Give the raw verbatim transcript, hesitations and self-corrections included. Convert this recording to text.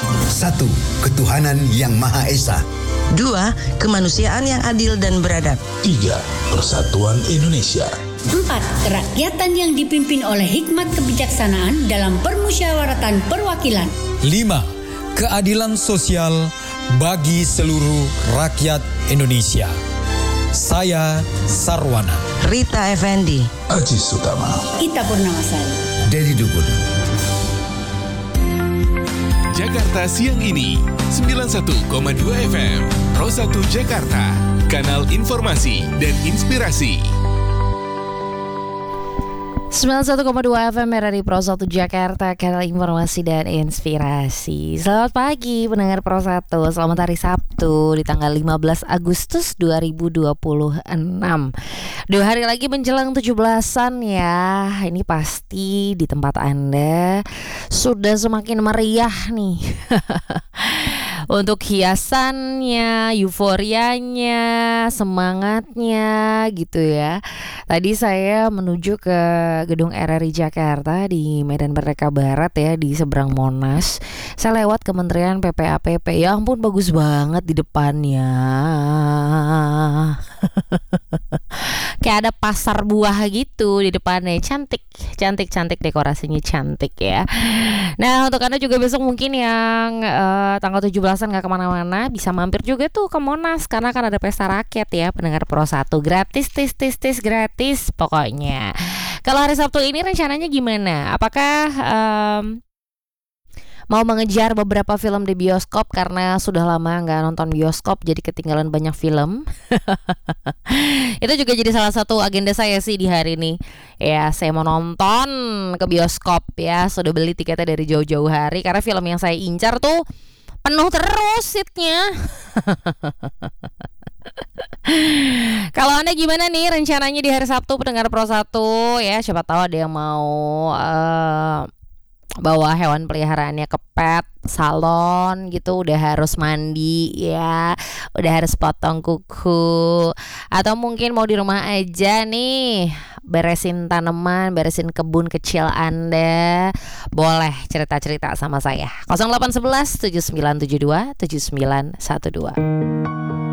Satu, ketuhanan yang Maha Esa. Dua, kemanusiaan yang adil dan beradab. Tiga, persatuan Indonesia. Empat, kerakyatan yang dipimpin oleh hikmat kebijaksanaan dalam permusyawaratan perwakilan. Lima, keadilan sosial bagi seluruh rakyat Indonesia. Saya Sarwana. Rita Effendi. Aji Sutama. Ita Purnamasari. Dedi Dukun. Jakarta Siang Ini sembilan puluh satu koma dua F M Pro satu Jakarta, kanal informasi dan inspirasi. sembilan puluh satu koma dua F M dari Pro satu Jakarta, kanal informasi dan inspirasi. Selamat pagi pendengar Pro satu. Selamat hari Sabtu di tanggal lima belas Agustus dua ribu dua puluh enam. Dua hari lagi menjelang tujuh belasan ya. Ini pasti di tempat Anda sudah semakin meriah nih. Untuk hiasannya, euforianya, semangatnya gitu ya. Tadi saya menuju ke gedung R R I Jakarta di Medan Merdeka Barat ya, di seberang Monas. Saya lewat Kementerian P P A P P. Ya ampun, bagus banget di depannya. Kayak ada pasar buah gitu di depannya. Cantik, cantik, cantik, dekorasinya cantik ya. Nah, untuk Anda juga besok mungkin yang uh, tanggal tujuh belasan gak kemana-mana, bisa mampir juga tuh ke Monas, karena kan ada pesta rakyat ya, pendengar Pro satu. Gratis, tis, tis, tis, gratis pokoknya. Kalau hari Sabtu ini rencananya gimana? Apakah um, mau mengejar beberapa film di bioskop karena sudah lama nggak nonton bioskop, jadi ketinggalan banyak film? Itu juga jadi salah satu agenda saya sih di hari ini. Ya, saya mau nonton ke bioskop ya. Sudah beli tiketnya dari jauh-jauh hari karena film yang saya incar tuh penuh terus seatnya. Kalau Anda gimana nih rencananya di hari Sabtu pendengar Pro satu ya? Siapa tahu ada yang mau uh, bawa hewan peliharaannya ke pet salon gitu, udah harus mandi ya, udah harus potong kuku, atau mungkin mau di rumah aja nih beresin tanaman, beresin kebun kecil Anda. Boleh cerita-cerita sama saya nol delapan satu satu tujuh sembilan tujuh dua tujuh sembilan satu dua.